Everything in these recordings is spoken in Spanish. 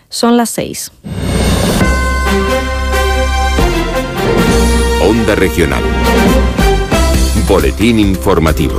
Son las 6. Onda Regional. Boletín informativo.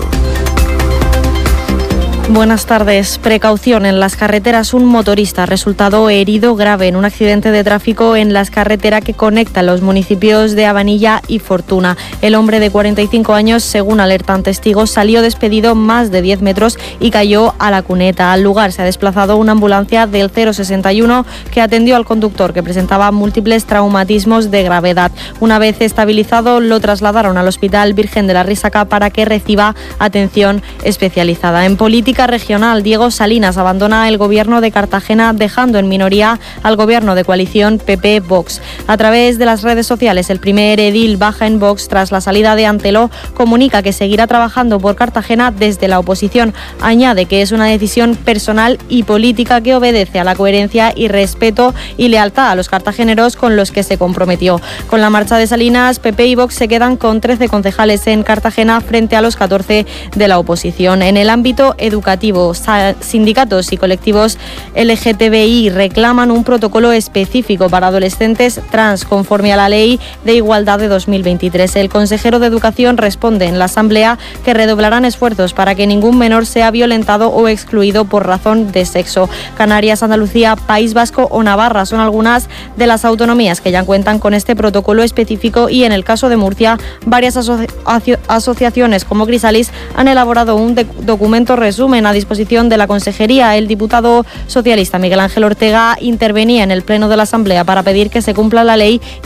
Buenas tardes. Precaución en las carreteras. Un motorista ha resultado herido grave en un accidente de tráfico en la carretera que conecta los municipios de Abanilla y Fortuna. El hombre de 45 años, según alertan testigos, salió despedido más de 10 metros y cayó a la cuneta. Al lugar se ha desplazado una ambulancia del 061 que atendió al conductor, que presentaba múltiples traumatismos de gravedad. Una vez estabilizado, lo trasladaron al Hospital Virgen de la Risaca para que reciba atención especializada. En política regional, Diego Salinas abandona el gobierno de Cartagena, dejando en minoría al gobierno de coalición PP-Vox. A través de las redes sociales, el primer edil baja en Vox tras la salida de Anteló, comunica que seguirá trabajando por Cartagena desde la oposición. Añade que es una decisión personal y política que obedece a la coherencia y respeto y lealtad a los cartageneros con los que se comprometió. Con la marcha de Salinas, PP y Vox se quedan con 13 concejales en Cartagena frente a los 14 de la oposición. En el ámbito educativo, sindicatos y colectivos LGTBI reclaman un protocolo específico para adolescentes trans conforme a la Ley de Igualdad de 2023. El consejero de Educación responde en la Asamblea que redoblarán esfuerzos para que ningún menor sea violentado o excluido por razón de sexo. Canarias, Andalucía, País Vasco o Navarra son algunas de las autonomías que ya cuentan con este protocolo específico, y en el caso de Murcia, varias asociaciones como Crisalis han elaborado un documento resumen a disposición de la Consejería. El diputado socialista Miguel Ángel Ortega intervenía en el Pleno de la Asamblea para pedir que se cumpla la ley